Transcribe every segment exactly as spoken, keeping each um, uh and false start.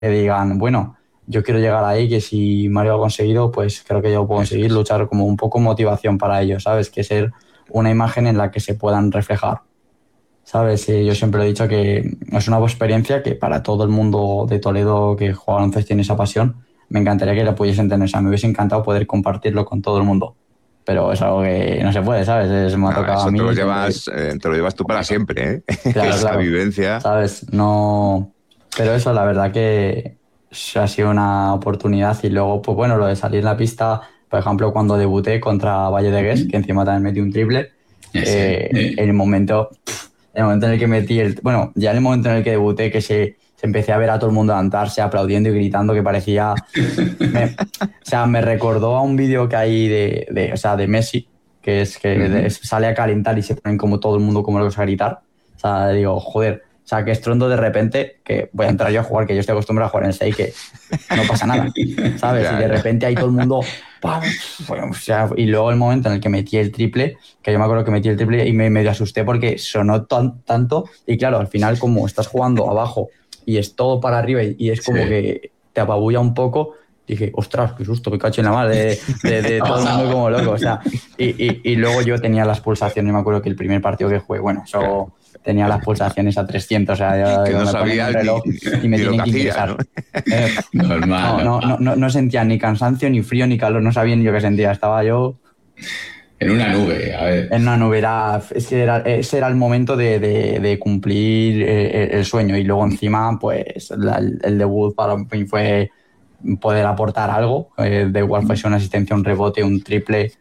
que digan, bueno, yo quiero llegar ahí, que si Mario lo ha conseguido, pues creo que yo puedo Eso conseguir es. luchar como un poco motivación para ellos, ¿sabes? Que ser una imagen en la que se puedan reflejar, ¿sabes? Y yo siempre he dicho que es una experiencia que para todo el mundo de Toledo que juega al baloncesto tiene esa pasión, me encantaría que la pudiesen tener, o sea, me hubiese encantado poder compartirlo con todo el mundo, pero es algo que no se puede, ¿sabes? Es- me ha No, tocado a eso te lo mí, siempre, llevas, eh, te lo llevas tú para siempre, ¿eh? claro, Esa claro, vivencia. ¿sabes? No, pero eso, la verdad que ha sido una oportunidad y luego, pues bueno, lo de salir en la pista, por ejemplo, cuando debuté contra Valle de Gués, que encima también metí un triple, Ese. eh, Eh. el momento, pf, el momento en el que metí el, bueno, ya en el momento en el que debuté, que se, se empecé a ver a todo el mundo levantarse, aplaudiendo y gritando, que parecía, me, o sea, me recordó a un vídeo que hay de, de, o sea, de Messi, que es que de- Ujú. sale a calentar y se ponen como todo el mundo como locos a gritar. O sea, digo, joder, o sea, que estrondo de repente, que voy a entrar yo a jugar, que yo estoy acostumbrado a jugar en el seis, que no pasa nada, ¿sabes? Y Ya, de ya. repente hay todo el mundo, ¡pam! O sea, y luego el momento en el que metí el triple, que yo me acuerdo que metí el triple y me medio asusté porque sonó tan, tanto, y claro, al final como estás jugando abajo y es todo para arriba y, y es como Sí. que te apabulla un poco, dije, ostras, qué susto, me cacho en la madre, de, de, de Ha todo el mundo pasado. como loco, o sea, y, y, y luego yo tenía las pulsaciones, me acuerdo que el primer partido que jugué, bueno, Claro. eso tenía las pulsaciones a trescientos, o sea, yo, Que yo no me ponen un sabías ni, reloj y me ni lo que tienen que hacías, ¿no? ingresar. Eh, Normal, no, no, no, normal. no, no sentía ni cansancio, ni frío, ni calor, no sabía ni yo qué sentía, estaba yo En una nube, a ver. en una nube, era, es que era, ese era el momento de, de, de cumplir eh, el sueño y luego encima, pues la- el, el debut para mí fue poder aportar algo, eh, da igual fuese una asistencia, un rebote, un triple,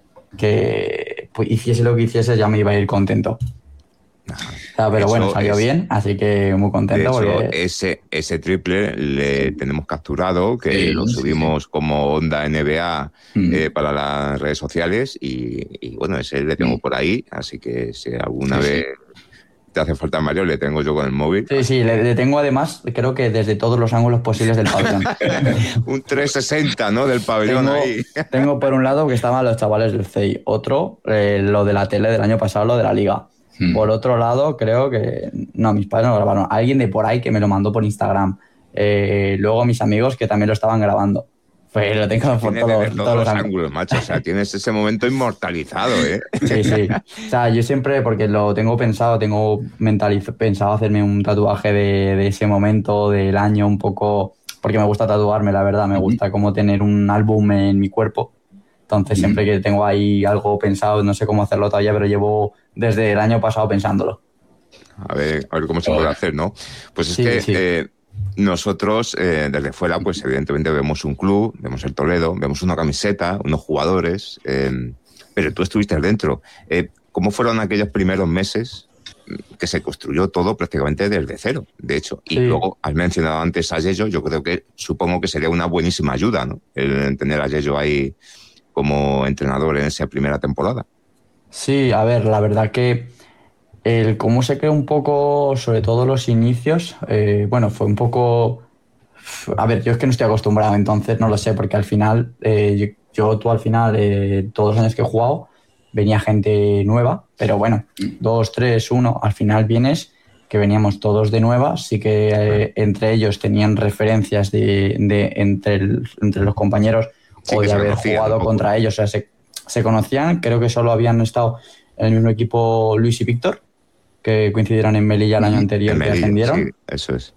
que pues, hiciese lo que hiciese ya me iba a ir contento. Ajá. O sea, De pero bueno, hecho, salió es, bien, así que muy de contento hecho, porque... ese, ese triple le tenemos capturado, que lo Sí, sí, sí. subimos como Onda N B A eh, Mm, para las redes sociales y, y, bueno, ese le tengo mm. por ahí, así que si alguna Sí, vez sí. te hace falta Mario, le tengo yo con el móvil. Sí, sí, le, le tengo además, creo que desde todos los ángulos posibles del pabellón. Un trescientos sesenta, ¿no? Del pabellón Tengo, ahí. tengo por un lado que estaban los chavales del C I, otro, eh, lo de la tele del año pasado, lo de la liga. Por Mm. otro lado, creo que, no, mis padres no lo grabaron, alguien de por ahí que me lo mandó por Instagram. Eh, luego mis amigos que también lo estaban grabando. Pues lo O sea, tengo por tienes desde todos, todos todos los los ángulos. ángulos, macho. O sea, tienes ese momento inmortalizado, ¿eh? Sí, sí. O sea, yo siempre, porque lo tengo pensado, tengo mentaliz pensado hacerme un tatuaje de, de ese momento, del año, un poco, porque me gusta tatuarme, la verdad, me Ujú, gusta como tener un álbum en mi cuerpo. Entonces, ujú. siempre que tengo ahí algo pensado, no sé cómo hacerlo todavía, pero llevo desde el año pasado pensándolo. A ver, a ver cómo se puede Ahora. hacer, ¿no? Pues es Sí, que sí. eh, nosotros, eh, desde fuera, pues evidentemente vemos un club, vemos el Toledo, vemos una camiseta, unos jugadores, eh, pero tú estuviste dentro. Eh, ¿Cómo fueron aquellos primeros meses que se construyó todo prácticamente desde cero, de hecho? Y Sí, luego, has mencionado antes a Yello, yo creo que supongo que sería una buenísima ayuda, ¿no? El tener a Yello ahí como entrenador en esa primera temporada. sí, a ver, la verdad que el cómo se creó un poco, sobre todo los inicios, eh, bueno, fue un poco... A ver, yo es que no estoy acostumbrado, entonces no lo sé, porque al final, eh, yo, yo, tú al final, eh, todos los años que he jugado, venía gente nueva, pero bueno, dos, tres, uno, al final vienes, que veníamos todos de nuevas, sí que Claro. eh, entre ellos tenían referencias de, de entre, el- entre los compañeros Sí o que de se haber conocían un jugado poco. contra ellos, o sea, se, se conocían, creo que solo habían estado en el mismo equipo Luis y Víctor, que coincidieron en Melilla el año Ujú. En anterior que Melilla, sí, ascendieron eso es.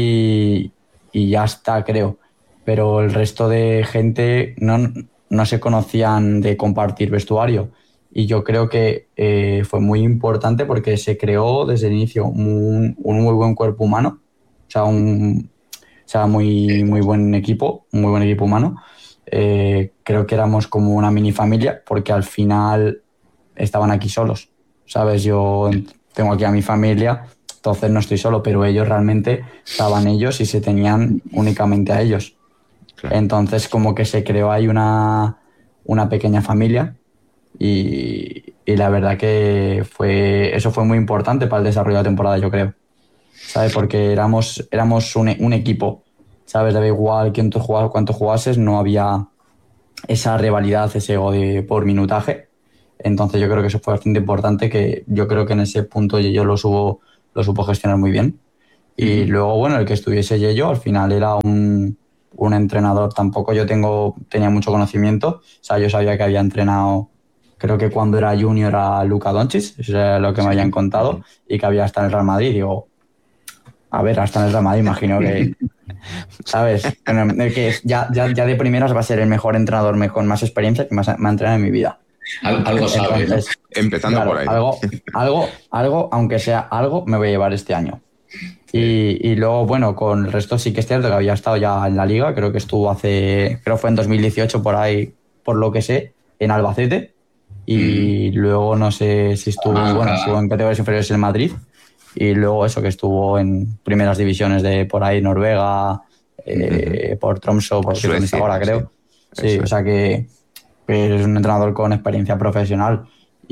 y, y ya está, creo. Pero el resto de gente no, no se conocían de compartir vestuario. Y yo creo que eh, fue muy importante porque se creó desde el inicio un, un muy buen cuerpo humano, o sea, un o sea, muy, muy buen equipo, un muy buen equipo humano. Eh, creo que éramos como una mini familia porque al final estaban aquí solos, ¿sabes? Yo tengo aquí a mi familia, entonces no estoy solo, pero ellos realmente estaban ellos y se tenían únicamente a ellos. Claro. Entonces como que se creó ahí una, una pequeña familia y, y la verdad que fue, eso fue muy importante para el desarrollo de la temporada, yo creo, ¿sabes? Porque éramos, éramos un, un equipo, ¿sabes? Daba igual quién tú jugabas, cuánto jugases, no había esa rivalidad, ese ego de, por minutaje. Entonces yo creo que eso fue bastante importante, que yo creo que en ese punto yo lo supo, lo supo gestionar muy bien. Y uh-huh. luego, bueno, el que estuviese Yello al final era un, un entrenador. Tampoco yo tengo tenía mucho conocimiento. O sea, yo sabía que había entrenado, creo que cuando era junior, a Luka Doncic, eso es lo que me habían contado, uh-huh. y que había hasta en el Real Madrid. Digo, a ver, hasta en el Real Madrid, imagino que, ¿sabes? Que ya, ya, ya de primeras va a ser el mejor entrenador con más experiencia que más me ha entrenado en mi vida. Al, algo sabes, ¿no? Empezando claro, por ahí. Algo, algo, algo, aunque sea algo, me voy a llevar este año. Sí. Y, y luego, bueno, con el resto sí que es cierto que había estado ya en la Liga, creo que estuvo hace, creo fue en dos mil dieciocho por ahí, por lo que sé, en Albacete. Y mm. luego no sé si estuvo, ah, bueno, estuvo en categorías inferiores en Madrid. Y luego eso, que estuvo en primeras divisiones de por ahí, Noruega, eh, uh-huh. por Tromsø, por Suecia ahora, creo. Sí, sí o sea que, que es un entrenador con experiencia profesional.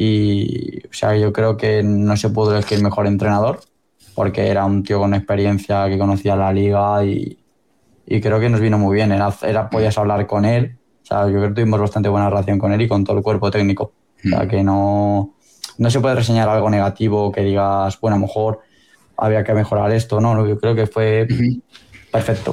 Y o sea, yo creo que no se pudo elegir mejor entrenador, porque era un tío con experiencia que conocía la liga y, y creo que nos vino muy bien. Era, era, podías hablar con él. O sea, yo creo que tuvimos bastante buena relación con él y con todo el cuerpo técnico. O sea, que no... No se puede reseñar algo negativo que digas, bueno, a lo mejor había que mejorar esto, ¿no? Yo creo que fue perfecto.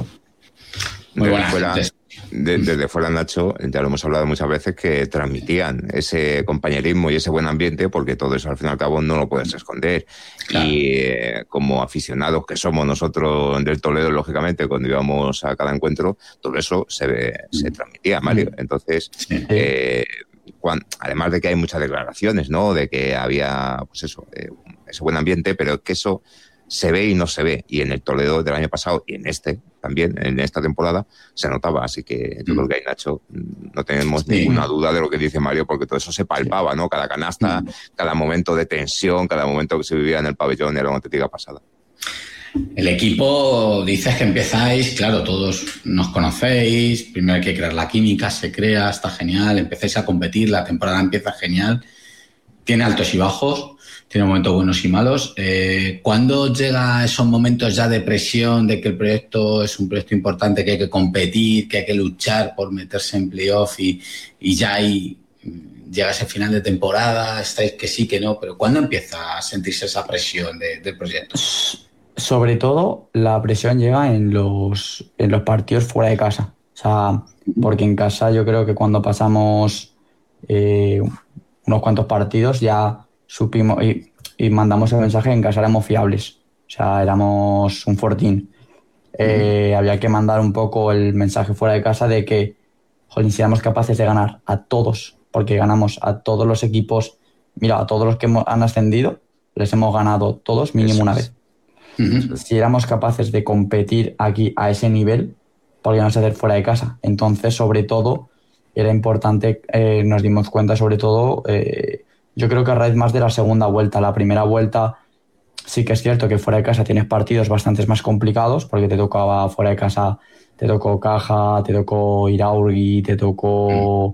Muy buena. Fuera, de, desde fuera, Nacho, ya lo hemos hablado muchas veces, que transmitían ese compañerismo y ese buen ambiente, porque todo eso al fin y al cabo no lo puedes esconder. Claro. Y eh, como aficionados que somos nosotros del Toledo, lógicamente, cuando íbamos a cada encuentro, todo eso se, se transmitía, Mario. Entonces, sí. eh, Cuando, además de que hay muchas declaraciones, ¿no? De que había, pues eso, eh, ese buen ambiente, pero es que eso se ve y no se ve. Y en el Toledo del año pasado y en este también, en esta temporada, se notaba. Así que yo mm. creo que ahí, Nacho, no tenemos sí. ninguna duda de lo que dice Mario, porque todo eso se palpaba, ¿no? Cada canasta, mm. cada momento de tensión, cada momento que se vivía en el pabellón era una auténtica pasada. El equipo, dices que empezáis, claro, todos nos conocéis, primero hay que crear la química, se crea, está genial, empezáis a competir, la temporada empieza genial, tiene altos y bajos, tiene momentos buenos y malos. Eh, ¿Cuándo llega esos momentos ya de presión, de que el proyecto es un proyecto importante, que hay que competir, que hay que luchar por meterse en playoff y, y ya ahí llega ese final de temporada, estáis que sí, que no, pero ¿cuándo empieza a sentirse esa presión de, del proyecto? Sobre todo, la presión llega en los, en los partidos fuera de casa. O sea, porque en casa yo creo que cuando pasamos eh, unos cuantos partidos ya supimos y, y mandamos el mensaje, en casa éramos fiables. O sea, éramos un fortín. Eh, uh-huh. Había que mandar un poco el mensaje fuera de casa de que, joder, si éramos capaces de ganar a todos, porque ganamos a todos los equipos. Mira, a todos los que hemos, han ascendido, les hemos ganado todos mínimo Eso una vez. Uh-huh. Si éramos capaces de competir aquí a ese nivel, podríamos hacer fuera de casa. Entonces, sobre todo, era importante, eh, nos dimos cuenta, sobre todo, eh, yo creo que a raíz más de la segunda vuelta. La primera vuelta sí que es cierto que fuera de casa tienes partidos bastante más complicados, porque te tocaba fuera de casa, te tocó Caja, te tocó Iraurgi, te tocó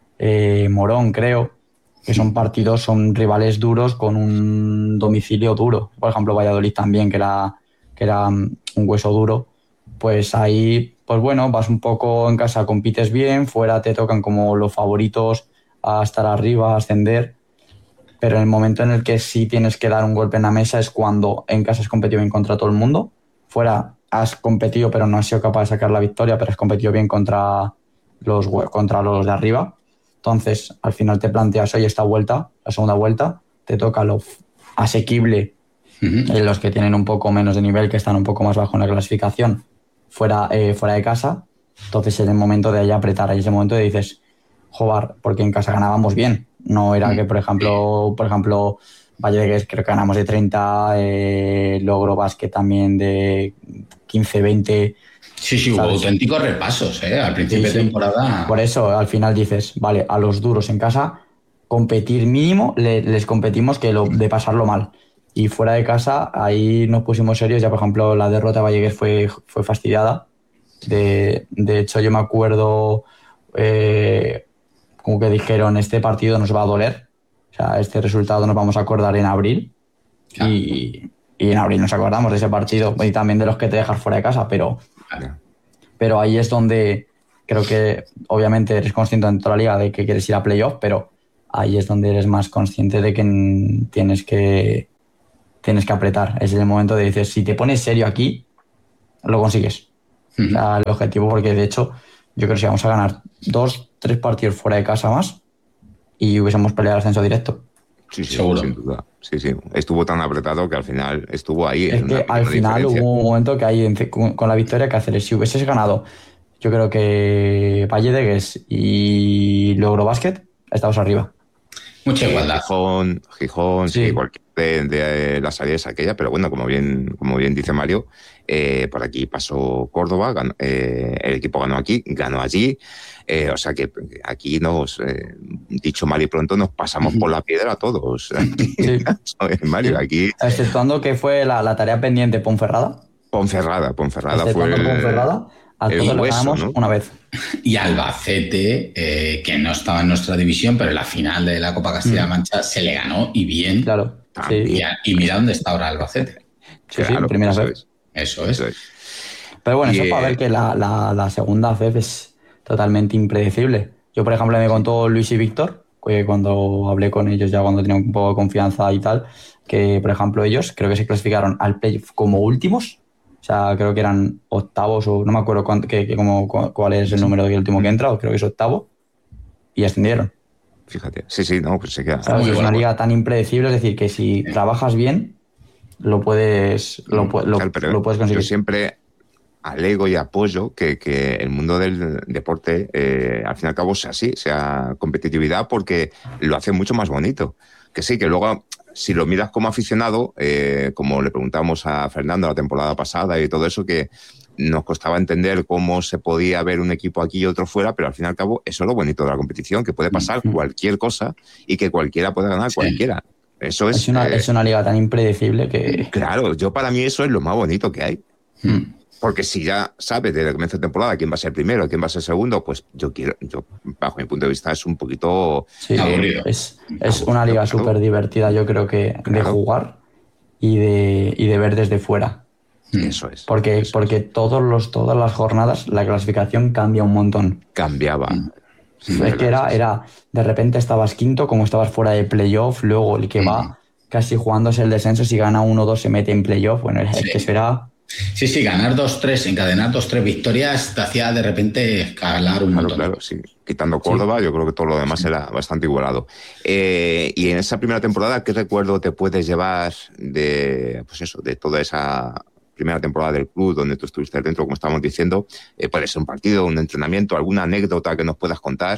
eh, Morón, creo. Que son partidos, son rivales duros con un domicilio duro. Por ejemplo, Valladolid también, que era, que era un hueso duro. Pues ahí, pues bueno, vas un poco en casa, compites bien, fuera te tocan como los favoritos a estar arriba, a ascender. Pero en el momento en el que sí tienes que dar un golpe en la mesa es cuando en casa has competido bien contra todo el mundo. Fuera has competido, pero no has sido capaz de sacar la victoria, pero has competido bien contra los, contra los de arriba. Entonces, al final te planteas, oye, esta vuelta, la segunda vuelta, te toca lo asequible, uh-huh. los que tienen un poco menos de nivel, que están un poco más bajo en la clasificación, fuera, eh, fuera de casa. Entonces, es el momento de ahí apretar, ahí es el momento de dices, joder, porque en casa ganábamos bien. No era uh-huh. que, por ejemplo, por ejemplo, Valle de Gués creo que ganamos de treinta, eh, Logro Basket también de quince, veinte... Sí, sí, hubo ¿sabes? Auténticos repasos, ¿eh? Al principio sí, de temporada. Sí. Por eso, al final dices, vale, a los duros en casa, competir mínimo, le, les competimos que lo de pasarlo mal. Y fuera de casa, ahí nos pusimos serios. Ya, por ejemplo, la derrota de Vallegués fue, fue fastidiada. De, de hecho, yo me acuerdo eh, como que dijeron, este partido nos va a doler. O sea, este resultado nos vamos a acordar en abril. Ah. Y, y en abril nos acordamos de ese partido y también de los que te dejas fuera de casa, pero... Pero ahí es donde creo que obviamente eres consciente en toda la liga de que quieres ir a playoff, pero ahí es donde eres más consciente de que tienes que, tienes que apretar. Ese es el momento de decir, si te pones serio aquí, lo consigues. Uh-huh. O sea, el objetivo, porque de hecho, yo creo que si vamos a ganar dos, tres partidos fuera de casa más y hubiésemos peleado el ascenso directo. Sí, sí, seguro. Sin duda. Sí, sí. Estuvo tan apretado que al final estuvo ahí. Es que al final diferencia. Hubo un momento que ahí, con la victoria que hacer, si hubieses ganado, yo creo que Valle de Gues y Logro Basket, estabas arriba. Mucha igualdad. Gijón, Gijón, sí, sí cualquier de, de las áreas aquella, pero bueno, como bien, como bien dice Mario, eh, por aquí pasó Córdoba, ganó, eh, el equipo ganó aquí, ganó allí, eh, o sea que aquí nos, eh, dicho mal y pronto, nos pasamos por la piedra a todos. Sí. Mario, aquí... Exceptuando que fue la, la tarea pendiente Ponferrada. Ponferrada, Ponferrada fue el... Ponferrada, a todos el hueso, ganamos, ¿no? Una vez. Y Albacete, eh, que no estaba en nuestra división, pero en la final de la Copa Castilla-La Mancha se le ganó y bien. Claro. Sí. Y, y mira dónde está ahora Albacete. Sí, claro, sí, primera eso vez. Es. Eso es. Eso es. Pero bueno, y eso eh... para ver que la, la, la segunda vez es totalmente impredecible. Yo, por ejemplo, me contó Luis y Víctor, que cuando hablé con ellos ya cuando tenía un poco de confianza y tal, que, por ejemplo, ellos creo que se clasificaron al playoff como últimos. O sea, creo que eran octavos o no me acuerdo cuánto, que, que como, cuál es el número del último que entra, o creo que es octavo, y ascendieron. Fíjate, sí, sí, no, pues se queda. ¿Sabes? Es una liga tan impredecible, es decir, que si trabajas bien, lo puedes, lo, lo, claro, lo puedes conseguir. Yo siempre alego y apoyo que, que el mundo del deporte, eh, al fin y al cabo, sea así, sea competitividad, porque lo hace mucho más bonito. Que sí, que luego... Si lo miras como aficionado, eh, como le preguntamos a Fernando la temporada pasada y todo eso, que nos costaba entender cómo se podía ver un equipo aquí y otro fuera, pero al fin y al cabo eso es lo bonito de la competición, que puede pasar uh-huh. cualquier cosa y que cualquiera puede ganar sí. cualquiera. Eso es, es, una, eh, es una liga tan impredecible que... Claro, yo para mí eso es lo más bonito que hay. Hmm. Porque si ya sabes desde el comienzo de temporada quién va a ser primero, quién va a ser segundo, pues yo quiero, yo bajo mi punto de vista es un poquito sí, aburrido. Es, es una liga súper divertida, yo creo que claro. de jugar y de, y de ver desde fuera. Eso es. Porque, eso porque es. Todos los, todas las jornadas la clasificación cambia un montón. Cambiaba. Sí, es que era, era, de repente estabas quinto, como estabas fuera de playoff, luego el que mm. va casi jugándose el descenso, si gana uno o dos se mete en playoff, bueno, es sí. que será... Sí, sí, ganar dos tres, encadenar dos tres victorias te hacía de repente escalar un claro, montón. Claro, sí. Quitando Córdoba, sí. yo creo que todo lo demás sí. era bastante igualado. Eh, y en esa primera temporada, ¿qué recuerdo te puedes llevar de, pues eso, de toda esa primera temporada del club donde tú estuviste dentro, como estábamos diciendo? Eh, puede ser un partido, un entrenamiento, alguna anécdota que nos puedas contar.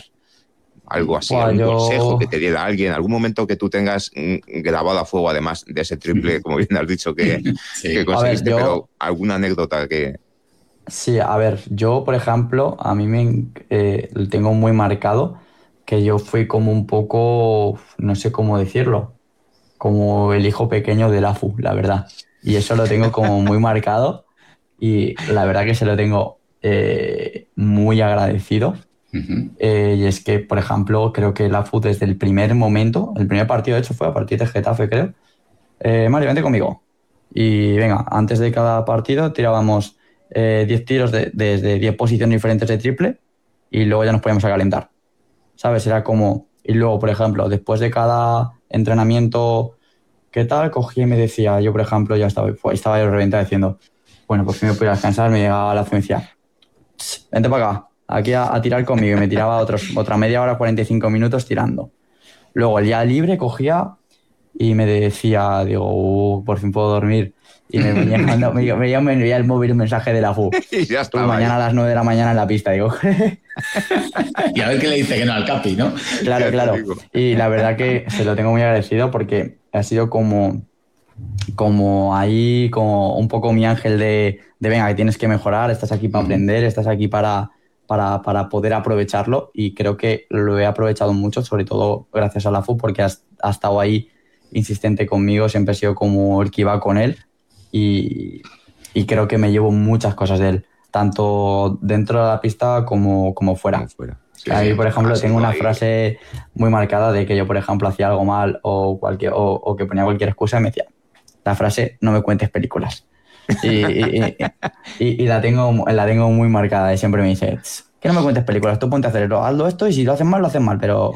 Algo así, bueno, algún yo... consejo que te diera alguien, algún momento que tú tengas grabado a fuego, además de ese triple, como bien has dicho, que, sí. que conseguiste, ver, yo... pero alguna anécdota que... Sí, a ver, yo, por ejemplo, a mí me eh, tengo muy marcado que yo fui como un poco, no sé cómo decirlo, como el hijo pequeño de la F U, la verdad. Y eso lo tengo como muy marcado y la verdad que se lo tengo eh, muy agradecido. Uh-huh. Eh, y es que, por ejemplo, creo que la F U desde el primer momento, el primer partido de hecho fue a partir de Getafe, creo. Eh, Mario, vente conmigo. Y venga, antes de cada partido tirábamos eh, diez tiros de, desde diez posiciones diferentes de triple y luego ya nos poníamos a calentar. ¿Sabes? Era como... Y luego, por ejemplo, después de cada entrenamiento, ¿qué tal? Cogí y me decía, yo por ejemplo, ya estaba, estaba yo reventado diciendo, bueno, pues me voy a descansar, me llegaba la ciencia. Vente para acá. Aquí a, a tirar conmigo y me tiraba otros, otra media hora, cuarenta y cinco minutos tirando. Luego el día libre cogía y me decía, digo, uh, por fin puedo dormir. Y me venía, cuando, me, me, me envía el móvil un mensaje de la F U. Y ya está. Mañana ahí. A las nueve de la mañana en la pista, digo. Y a ver qué le dice que no al Capi, ¿no? Claro, claro. Y la verdad que se lo tengo muy agradecido porque ha sido como, como ahí, como un poco mi ángel de, de venga, que tienes que mejorar, estás aquí para aprender, estás aquí para... Para, para poder aprovecharlo y creo que lo he aprovechado mucho, sobre todo gracias a la F U, porque ha, ha estado ahí insistente conmigo, siempre he sido como el que iba con él y, y creo que me llevo muchas cosas de él, tanto dentro de la pista como, como fuera. Como fuera. Sí, ahí, por ejemplo, ah, tengo una ahí. frase muy marcada de que yo, por ejemplo, hacía algo mal o, cualquier, o, o que ponía cualquier excusa y me decía, la frase, no me cuentes películas. Y, y, y, y la tengo la tengo muy marcada y siempre me dice que no me cuentes películas, tú ponte a hacerlo, hazlo esto y si lo haces mal, lo haces mal, pero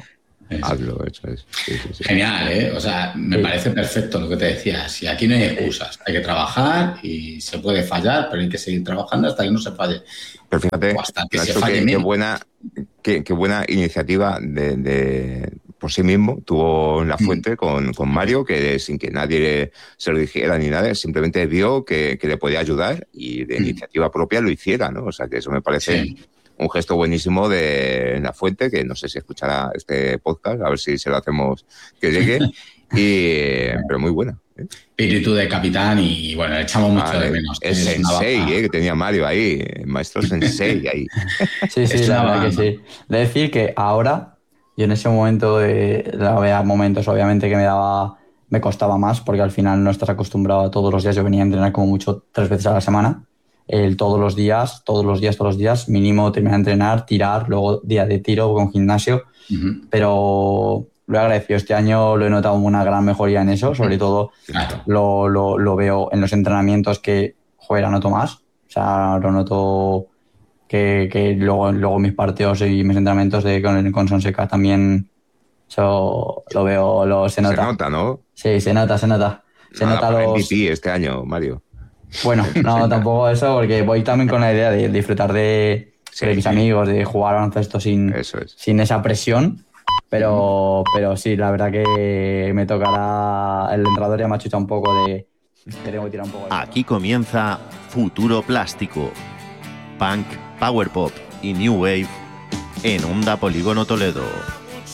hazlo, eso es. Sí, sí, sí. Genial, ¿eh? O sea, me Sí. parece perfecto lo que te decía. Si aquí no hay excusas, hay que trabajar y se puede fallar, pero hay que seguir trabajando hasta que no se falle. Pero fíjate, O hasta que se Nacho, falle qué, qué menos. buena, qué, qué buena iniciativa de, de- por sí mismo tuvo en La Fuente con, con Mario, que sin que nadie se lo dijera ni nada, simplemente vio que, que le podía ayudar y de Mm. iniciativa propia lo hiciera, ¿no? O sea, que eso me parece Sí. un gesto buenísimo de La Fuente, que no sé si escuchará este podcast, a ver si se lo hacemos que llegue, y, pero muy buena. ¿eh? Espíritu de capitán y, bueno, le echamos mucho Ah, de el, menos. el Es una sensei, baza. ¿eh? Que tenía Mario ahí, el maestro sensei ahí. Sí, sí, Es la una verdad que baza. sí. De decir que ahora, yo en ese momento, de, había momentos obviamente que me daba, me costaba más, porque al final no estás acostumbrado a todos los días. Yo venía a entrenar como mucho tres veces a la semana. El, todos los días, todos los días, todos los días, mínimo terminar de entrenar, tirar, luego día de tiro con gimnasio. Ujú. Pero lo he agradecido. Este año lo he notado una gran mejoría en eso, sobre todo Claro. lo, lo, lo veo en los entrenamientos que, joder, la noto más. O sea, lo noto que, que luego, luego mis partidos y mis entrenamientos de, con, con Sonseca también eso lo veo, lo, se Se nota. nota, ¿no? Sí, se nota, se nota. Se Nada, nota para los... M V P este año, Mario. Bueno, no, tampoco eso, porque voy también con la idea de disfrutar de, Sí, de mis sí. amigos, de jugar baloncesto sin, Eso es. sin esa presión. Pero, pero sí, la verdad que me tocará. El entrenador ya me ha chuchado un poco de que tengo que tirar un poco de... Aquí comienza Futuro Plástico, Punk, Power Pop y New Wave en Onda Polígono Toledo.